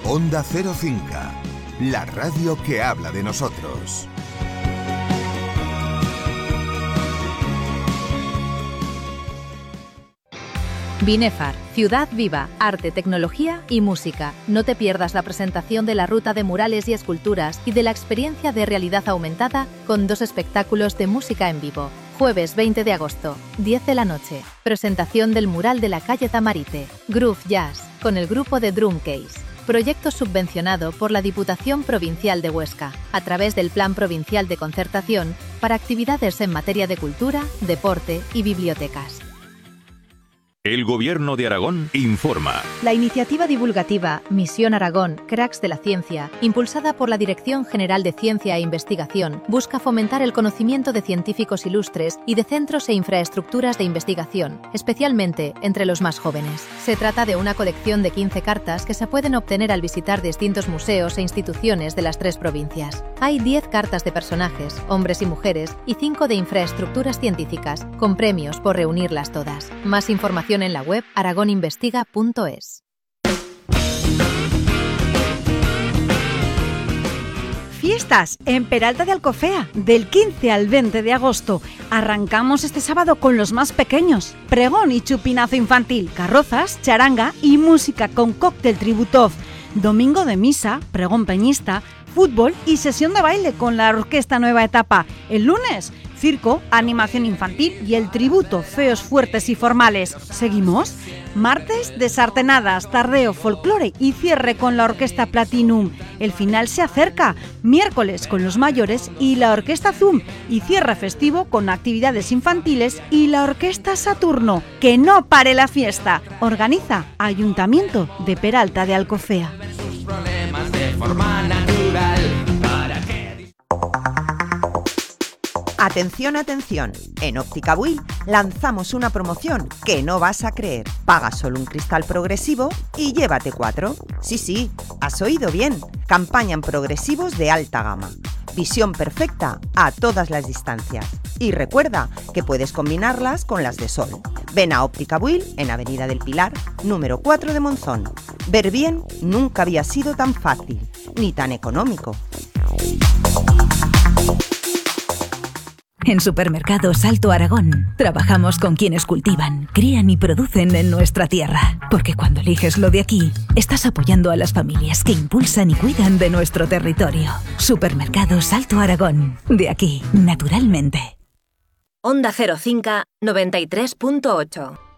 Onda Cero Finca, la radio que habla de nosotros. Binefar, ciudad viva, arte, tecnología y música. No te pierdas la presentación de la ruta de murales y esculturas y de la experiencia de realidad aumentada con 2 espectáculos de música en vivo. Jueves 20 de agosto, 10 de la noche. Presentación del mural de la calle Tamarite, Groove Jazz, con el grupo de Drumcase. Proyecto subvencionado por la Diputación Provincial de Huesca, a través del Plan Provincial de Concertación para actividades en materia de cultura, deporte y bibliotecas. El Gobierno de Aragón informa. La iniciativa divulgativa Misión Aragón, Cracks de la Ciencia, impulsada por la Dirección General de Ciencia e Investigación, busca fomentar el conocimiento de científicos ilustres y de centros e infraestructuras de investigación, especialmente entre los más jóvenes. Se trata de una colección de 15 cartas que se pueden obtener al visitar distintos museos e instituciones de las 3 provincias. Hay 10 cartas de personajes, hombres y mujeres, y 5 de infraestructuras científicas, con premios por reunirlas todas. Más información en la web aragoninvestiga.es. Fiestas en Peralta de Alcofea, del 15 al 20 de agosto. Arrancamos este sábado con los más pequeños. Pregón y chupinazo infantil, carrozas, charanga y música con cóctel tributov. Domingo de misa, pregón peñista, fútbol y sesión de baile con la orquesta Nueva Etapa. El lunes, circo, animación infantil y el tributo Feos Fuertes y Formales. ¿Seguimos? Martes, desartenadas, tardeo, folclore y cierre con la orquesta Platinum. El final se acerca. Miércoles con los mayores y la orquesta Zoom. Y cierre festivo con actividades infantiles y la orquesta Saturno. ¡Que no pare la fiesta! Organiza Ayuntamiento de Peralta de Alcofea. Atención, atención. En Óptica Buil lanzamos una promoción que no vas a creer. Paga solo un cristal progresivo y llévate 4. Sí, has oído bien. Campaña en progresivos de alta gama. Visión perfecta a todas las distancias. Y recuerda que puedes combinarlas con las de sol. Ven a Óptica Buil en Avenida del Pilar, número 4 de Monzón. Ver bien nunca había sido tan fácil, ni tan económico. En Supermercados Alto Aragón trabajamos con quienes cultivan, crían y producen en nuestra tierra. Porque cuando eliges lo de aquí, estás apoyando a las familias que impulsan y cuidan de nuestro territorio. Supermercados Alto Aragón. De aquí, naturalmente. Onda Cero Finca 93.8.